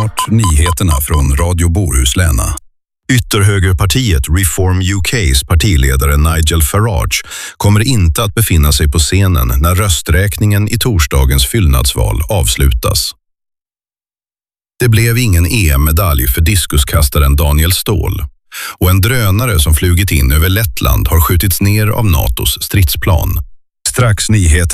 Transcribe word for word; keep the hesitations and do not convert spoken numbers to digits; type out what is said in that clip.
Snart nyheterna från Radio Bohuslän. Ytterhögerpartiet Reform U K:s partiledare Nigel Farage kommer inte att befinna sig på scenen när rösträkningen i torsdagens fyllnadsval avslutas. Det blev ingen E M-medalj för diskuskastaren Daniel Ståhl och en drönare som flugit in över Lettland har skjutits ner av NATOs stridsplan. Strax nyheter.